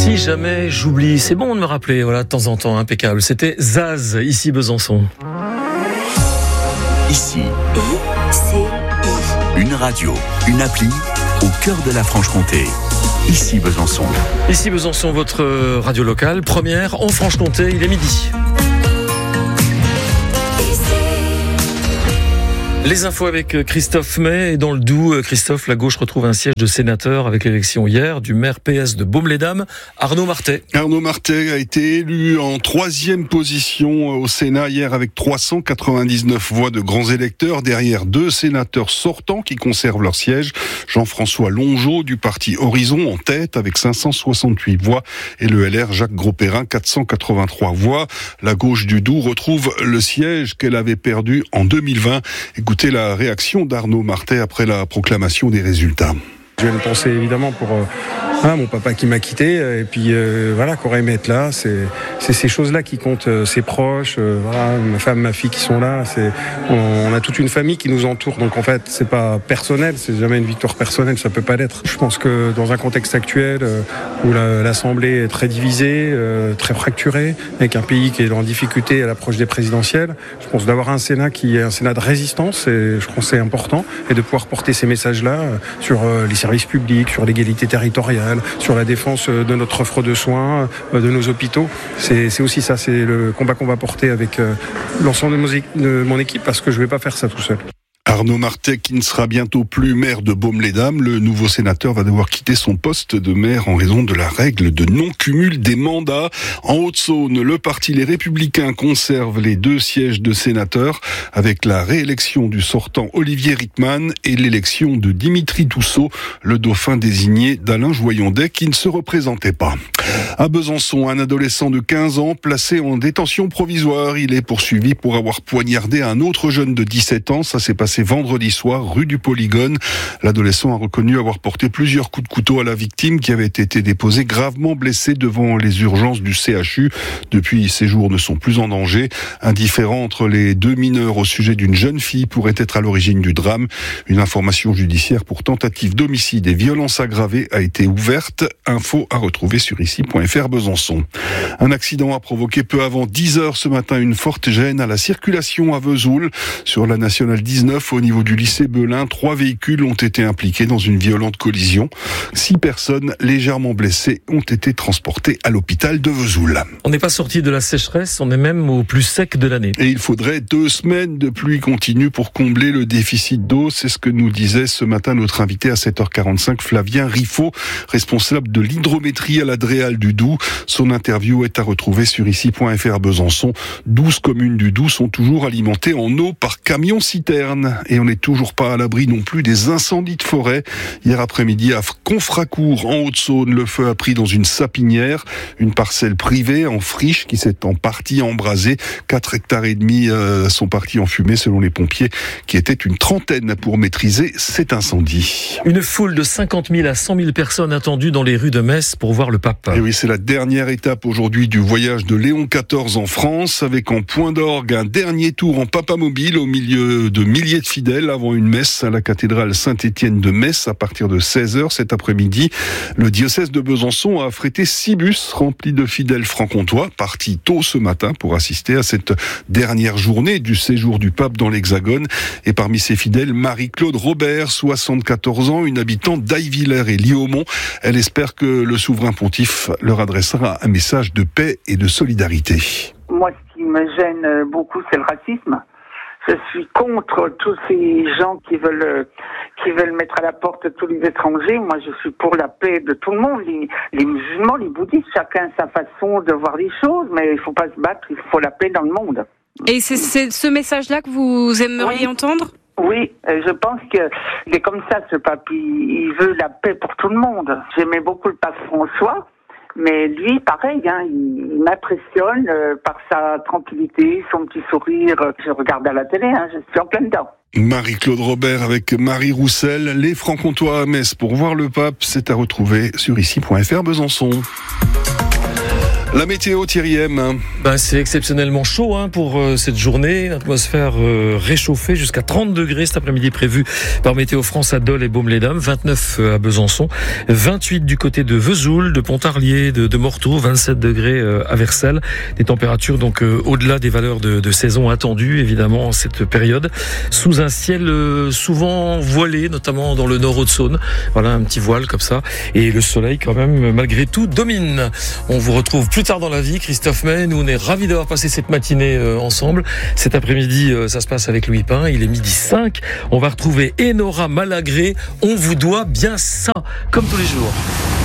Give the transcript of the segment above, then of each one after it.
Si jamais j'oublie, c'est bon de me rappeler, voilà, de temps en temps, impeccable. C'était Zaz, ici Besançon. Ici, une radio, une appli au cœur de la Franche-Comté. Ici Besançon. Ici Besançon, votre radio locale, première en Franche-Comté, il est midi. Les infos avec Christophe May. Et dans le Doubs, Christophe, la gauche retrouve un siège de sénateur avec l'élection hier du maire PS de Baume-les-Dames, Arnaud Martet. Arnaud Martet a été élu en 3e position au Sénat hier avec 399 voix de grands électeurs, derrière 2 sénateurs sortants qui conservent leur siège. Jean-François Longeau du parti Horizon en tête avec 568 voix et le LR Jacques Grosperrin 483 voix. La gauche du Doubs retrouve le siège qu'elle avait perdu en 2020. Écoutez la réaction d'Arnaud Martet après la proclamation des résultats. Je vais me penser évidemment pour mon papa qui m'a quitté et puis qui aurait aimé être là. C'est ces choses-là qui comptent, ses proches, ma femme, ma fille qui sont là. On a toute une famille qui nous entoure, donc en fait c'est pas personnel, c'est jamais une victoire personnelle, ça peut pas l'être. Je pense que dans un contexte actuel où l'Assemblée est très divisée, très fracturée, avec un pays qui est en difficulté à l'approche des présidentielles, je pense d'avoir un Sénat qui est un Sénat de résistance, et je pense que c'est important, et de pouvoir porter ces messages-là sur les services publics, sur l'égalité territoriale, sur la défense de notre offre de soins, de nos hôpitaux. C'est aussi ça, c'est le combat qu'on va porter avec l'ensemble de mon équipe, parce que je ne vais pas faire ça tout seul. Arnaud Martet qui ne sera bientôt plus maire de Baume-les-Dames, le nouveau sénateur va devoir quitter son poste de maire en raison de la règle de non-cumul des mandats. En Haute-Saône, le parti Les Républicains conserve les 2 sièges de sénateurs avec la réélection du sortant Olivier Rickman et l'élection de Dimitri Toussault, le dauphin désigné d'Alain Joyondet qui ne se représentait pas. À Besançon, un adolescent de 15 ans placé en détention provisoire. Il est poursuivi pour avoir poignardé un autre jeune de 17 ans. Ça s'est passé vendredi soir, rue du Polygone. L'adolescent a reconnu avoir porté plusieurs coups de couteau à la victime qui avait été déposée gravement blessée devant les urgences du CHU. Depuis, ses jours ne sont plus en danger. Un différend entre les 2 mineurs au sujet d'une jeune fille pourrait être à l'origine du drame. Une information judiciaire pour tentative d'homicide et violence aggravée a été ouverte. Info à retrouver sur ici.fr Besançon. Un accident a provoqué peu avant 10h ce matin une forte gêne à la circulation à Vesoul. Sur la nationale 19, au niveau du lycée Belin, 3 véhicules ont été impliqués dans une violente collision. 6 personnes légèrement blessées ont été transportées à l'hôpital de Vesoul. On n'est pas sorti de la sécheresse, on est même au plus sec de l'année. Et il faudrait 2 semaines de pluie continue pour combler le déficit d'eau. C'est ce que nous disait ce matin notre invité à 7h45, Flavien Riffaut, responsable de l'hydrométrie à la Dréal du Doubs. Son interview est à retrouver sur ici.fr Besançon. 12 communes du Doubs sont toujours alimentées en eau par camion-citerne. Et on n'est toujours pas à l'abri non plus des incendies de forêt. Hier après-midi, à Confracourt, en Haute-Saône, le feu a pris dans une sapinière, une parcelle privée en friche qui s'est en partie embrasée. 4 hectares et demi sont partis en fumée selon les pompiers, qui étaient une trentaine pour maîtriser cet incendie. Une foule de 50 000 à 100 000 personnes attendues dans les rues de Metz pour voir le pape. Et oui, c'est la dernière étape aujourd'hui du voyage de Léon XIV en France, avec en point d'orgue un dernier tour en papamobile au milieu de milliers de fidèles avant une messe à la cathédrale Saint-Étienne de Metz à partir de 16h cet après-midi. Le diocèse de Besançon a affrété 6 bus remplis de fidèles franc-comtois, partis tôt ce matin pour assister à cette dernière journée du séjour du pape dans l'Hexagone. Et parmi ces fidèles, Marie-Claude Robert, 74 ans, une habitante d'Aillevillers et Liaumont. Elle espère que le souverain pontife leur adressera un message de paix et de solidarité. Moi, ce qui me gêne beaucoup, c'est le racisme. Je suis contre tous ces gens qui veulent mettre à la porte tous les étrangers. Moi, je suis pour la paix de tout le monde. Les musulmans, les bouddhistes, chacun sa façon de voir les choses, mais il faut pas se battre, il faut la paix dans le monde. Et c'est ce message-là que vous aimeriez entendre ? Oui, je pense qu'il est comme ça, ce pape. Il veut la paix pour tout le monde. J'aimais beaucoup le pape François. Mais lui, pareil, il m'impressionne par sa tranquillité, son petit sourire. Je regarde à la télé, je suis en plein dedans. Marie-Claude Robert avec Marie Roussel. Les Francs-Comtois à Metz pour voir le pape, c'est à retrouver sur ici.fr Besançon. La météo, Thierry M. C'est exceptionnellement chaud pour cette journée. L'atmosphère réchauffée jusqu'à 30 degrés cet après-midi prévu par Météo France à Dole et Baume-les-Dames, 29 à Besançon, 28 du côté de Vesoul, de Pontarlier, de Morteau, 27 degrés à Versailles. Des températures donc au-delà des valeurs de saison attendues évidemment en cette période, sous un ciel souvent voilé, notamment dans le nord Haute-Saône. Voilà, un petit voile comme ça. Et le soleil quand même malgré tout domine. On vous retrouve plus tard dans la vie, Christophe May. Nous on est ravis d'avoir passé cette matinée ensemble. Cet après-midi, ça se passe avec Louis Pain. Il est 12h05. On va retrouver Enora Malagré. On vous doit bien ça, comme tous les jours.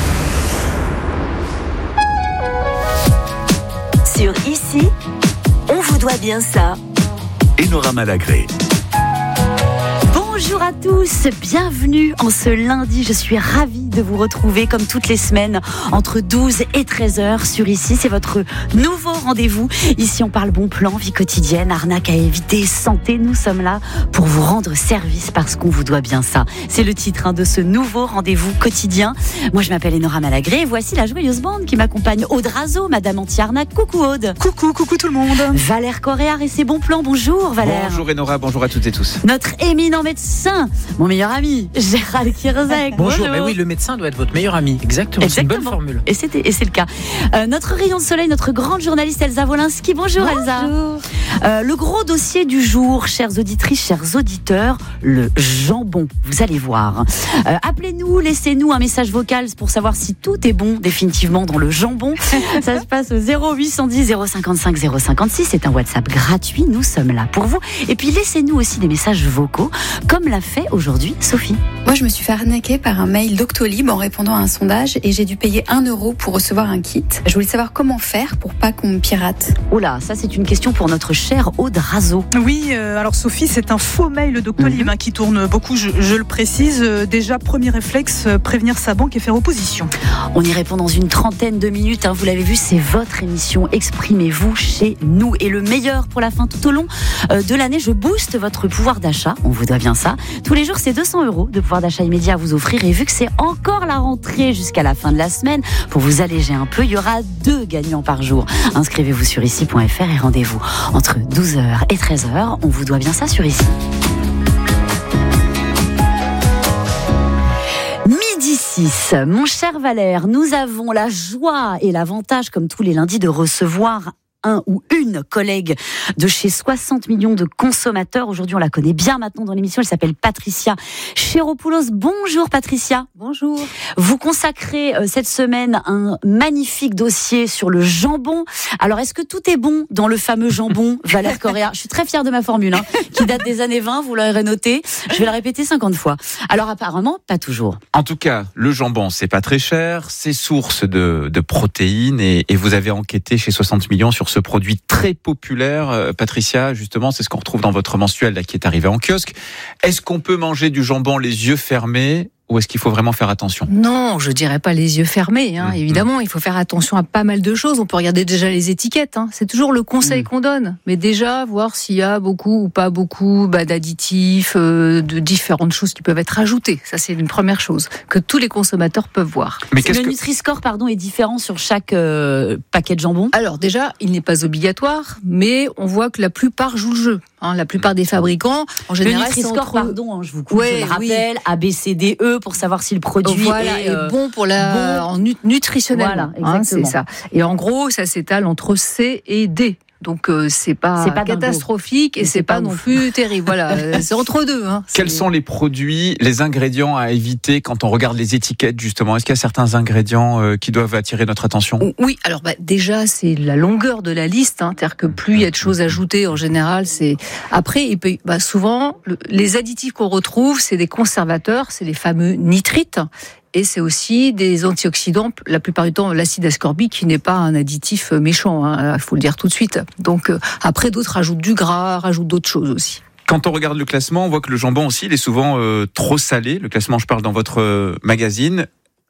Sur Ici, on vous doit bien ça. Enora Malagré. Bonjour à tous, bienvenue en ce lundi. Je suis ravie de vous retrouver comme toutes les semaines entre 12 et 13h sur Ici. C'est votre nouveau rendez-vous. Ici, on parle bon plan, vie quotidienne, arnaque à éviter, santé. Nous sommes là pour vous rendre service parce qu'on vous doit bien ça. C'est le titre de ce nouveau rendez-vous quotidien. Moi, je m'appelle Enora Malagré et voici la joyeuse bande qui m'accompagne. Aude Razo, Madame Anti-Arnaque. Coucou Aude. Coucou tout le monde. Valère Coréard et ses bons plans. Bonjour Valère. Bonjour Enora, bonjour à toutes et tous. Notre éminent médecin, mon meilleur ami, Gérald Kierzek. Bonjour. Mais oui, le médecin doit être votre meilleur ami. Exactement. C'est une bonne formule. Et c'est le cas. Notre rayon de soleil, notre grande journaliste Elsa Wolinski. Bonjour Elsa. Le gros dossier du jour, chères auditrices, chers auditeurs, le jambon. Vous allez voir. Appelez-nous, laissez-nous un message vocal pour savoir si tout est bon définitivement dans le jambon. Ça se passe au 0810 055 056. C'est un WhatsApp gratuit. Nous sommes là pour vous. Et puis laissez-nous aussi des messages vocaux, comme l'a fait aujourd'hui Sophie. Moi, je me suis fait arnaquer par un mail Doctolib en répondant à un sondage et j'ai dû payer 1 € pour recevoir un kit. Je voulais savoir comment faire pour pas qu'on me pirate. Oula, ça c'est une question pour notre chère Aude Razo. Oui, alors Sophie, c'est un faux mail Doctolib qui tourne beaucoup, je le précise. Déjà, premier réflexe, prévenir sa banque et faire opposition. On y répond dans une trentaine de minutes. Vous l'avez vu, c'est votre émission. Exprimez-vous chez nous. Et le meilleur pour la fin, tout au long de l'année, je booste votre pouvoir d'achat. On vous doit bien ça. Tous les jours, c'est 200 € de pouvoir d'achat immédiat à vous offrir. Et vu que c'est encore la rentrée jusqu'à la fin de la semaine, pour vous alléger un peu, il y aura 2 gagnants par jour. Inscrivez-vous sur ici.fr et rendez-vous entre 12h et 13h. On vous doit bien ça sur Ici. Midi 6, mon cher Valère, nous avons la joie et l'avantage, comme tous les lundis, de recevoir un ou une collègue de chez 60 millions de consommateurs. Aujourd'hui, on la connaît bien maintenant dans l'émission. Elle s'appelle Patricia Chéropoulos. Bonjour Patricia. Bonjour. Vous consacrez cette semaine un magnifique dossier sur le jambon. Alors, est-ce que tout est bon dans le fameux jambon, Valère Coréard? Je suis très fière de ma formule, qui date des années 20, vous l'aurez noté. Je vais la répéter 50 fois. Alors, apparemment, pas toujours. En tout cas, le jambon, c'est pas très cher, c'est source de protéines et vous avez enquêté chez 60 millions sur ce produit très populaire. Patricia, justement, c'est ce qu'on retrouve dans votre mensuel là, qui est arrivé en kiosque. Est-ce qu'on peut manger du jambon les yeux fermés ou est-ce qu'il faut vraiment faire attention? Non, je dirais pas les yeux fermés. Évidemment, il faut faire attention à pas mal de choses. On peut regarder déjà les étiquettes. C'est toujours le conseil qu'on donne. Mais déjà, voir s'il y a beaucoup ou pas beaucoup d'additifs, de différentes choses qui peuvent être ajoutées. Ça, c'est une première chose que tous les consommateurs peuvent voir. Mais le Nutri-Score, est différent sur chaque paquet de jambon? Alors déjà, il n'est pas obligatoire, mais on voit que la plupart jouent le jeu. La plupart des fabricants, en général, le Nutri-Score, je vous coupe, je le rappelle, A, B, C, D, E, pour savoir si le produit est bon pour nutritionnellement. Voilà, c'est ça. Et en gros, ça s'étale entre C et D. Donc c'est pas catastrophique et c'est pas non plus terrible. Voilà, c'est entre deux. Quels sont les produits, les ingrédients à éviter quand on regarde les étiquettes justement? Est-ce qu'il y a certains ingrédients qui doivent attirer notre attention? Oui, alors déjà c'est la longueur de la liste. C'est-à-dire que plus il y a de choses ajoutées en général, c'est après souvent les additifs qu'on retrouve, c'est des conservateurs, c'est les fameux nitrites. Et c'est aussi des antioxydants, la plupart du temps l'acide ascorbique qui n'est pas un additif méchant, il faut le dire tout de suite. Donc après d'autres rajoutent du gras, rajoutent d'autres choses aussi. Quand on regarde le classement, on voit que le jambon aussi il est souvent trop salé. Le classement, je parle dans votre magazine.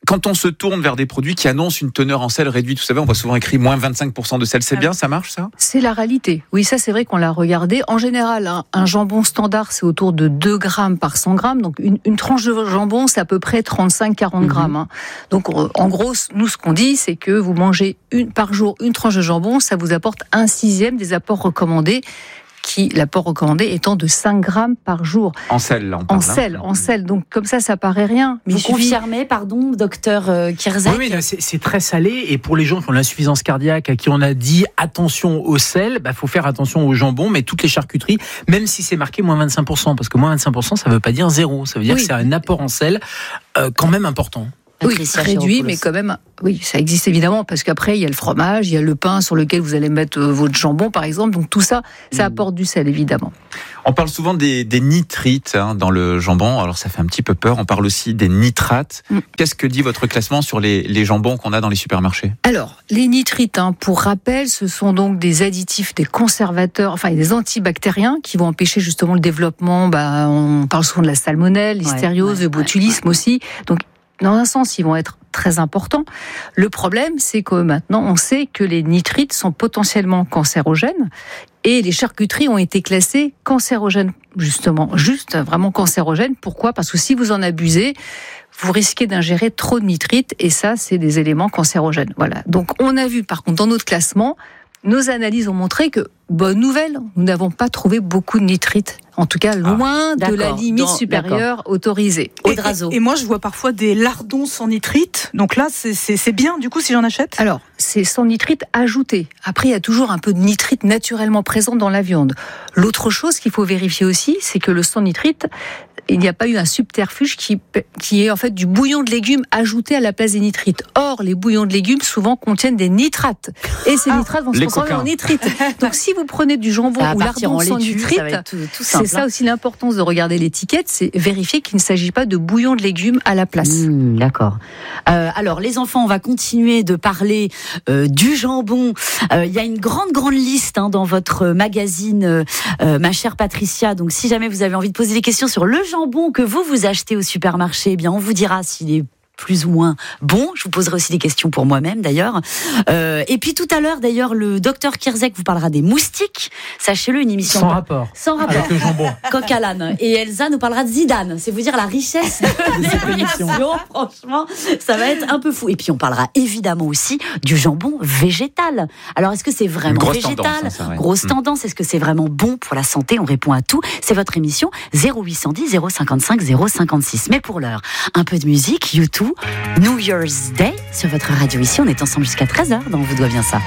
quand on se tourne vers des produits qui annoncent une teneur en sel réduite, vous savez, on voit souvent écrit moins 25% de sel, c'est bien, ça marche ça ? C'est la réalité. Oui, ça c'est vrai qu'on l'a regardé. En général, un jambon standard, c'est autour de 2 grammes par 100 grammes. Donc une tranche de jambon, c'est à peu près 35-40 grammes. Hein. Donc en gros, nous ce qu'on dit, c'est que vous mangez par jour une tranche de jambon, ça vous apporte 1/6 des apports recommandés. L'apport recommandé étant de 5 grammes par jour. En sel, là, on parle. En sel. Donc, comme ça paraît rien. Mais vous confirmez, pardon, docteur Kierzek ? Oui, c'est très salé. Et pour les gens qui ont l'insuffisance cardiaque, à qui on a dit attention au sel, faut faire attention au jambon, mais toutes les charcuteries, même si c'est marqué moins 25%. Parce que moins 25%, ça ne veut pas dire zéro. Ça veut dire que c'est un apport en sel quand même important. Oui, réduit, mais quand même, oui, ça existe évidemment, parce qu'après, il y a le fromage, il y a le pain sur lequel vous allez mettre votre jambon, par exemple. Donc tout ça, ça apporte du sel, évidemment. On parle souvent des nitrites dans le jambon, alors ça fait un petit peu peur. On parle aussi des nitrates. Qu'est-ce que dit votre classement sur les jambons qu'on a dans les supermarchés ? Alors, les nitrites, pour rappel, ce sont donc des additifs, des conservateurs, enfin des antibactériens qui vont empêcher justement le développement. On parle souvent de la salmonelle, l'hystériose, le botulisme aussi. Donc, dans un sens, ils vont être très importants. Le problème, c'est que maintenant, on sait que les nitrites sont potentiellement cancérogènes et les charcuteries ont été classées cancérogènes, justement, vraiment cancérogènes. Pourquoi ? Parce que si vous en abusez, vous risquez d'ingérer trop de nitrites et ça, c'est des éléments cancérogènes. Voilà. Donc, on a vu, par contre, dans notre classement, nos analyses ont montré que, bonne nouvelle, nous n'avons pas trouvé beaucoup de nitrites. En tout cas, loin de la limite supérieure autorisée. Et moi, je vois parfois des lardons sans nitrite. Donc là, c'est bien, du coup, si j'en achète ? Alors, c'est sans nitrite ajouté. Après, il y a toujours un peu de nitrite naturellement présent dans la viande. L'autre chose qu'il faut vérifier aussi, c'est que le sans nitrite, il n'y a pas eu un subterfuge qui est en fait du bouillon de légumes ajouté à la place des nitrites. Or, les bouillons de légumes souvent contiennent des nitrates. Et ces nitrates vont se transformer en nitrites. Donc, si vous prenez du jambon ou lardon sans nitrite, c'est ça aussi l'importance de regarder l'étiquette, c'est vérifier qu'il ne s'agit pas de bouillon de légumes à la place. D'accord. Alors, les enfants, on va continuer de parler du jambon. Il y a une grande liste dans votre magazine, ma chère Patricia. Donc, si jamais vous avez envie de poser des questions sur le jambon que vous achetez au supermarché, eh bien, on vous dira s'il est plus ou moins bon. Je vous poserai aussi des questions pour moi-même, d'ailleurs. Et puis, tout à l'heure, d'ailleurs, le docteur Kierzek vous parlera des moustiques. Sachez-le, une émission... Sans rapport. Avec le jambon. Coq à l'âne. Et Elsa nous parlera de Zidane. C'est vous dire la richesse de cette émission. Franchement, ça va être un peu fou. Et puis, on parlera évidemment aussi du jambon végétal. Alors, est-ce que c'est vraiment végétal ? Grosse tendance. Est-ce que c'est vraiment bon pour la santé ? On répond à tout. C'est votre émission 0810 055 056. Mais pour l'heure, un peu de musique, YouTube, New Year's Day sur votre radio ici. On est ensemble jusqu'à 13h, donc on vous doit bien ça.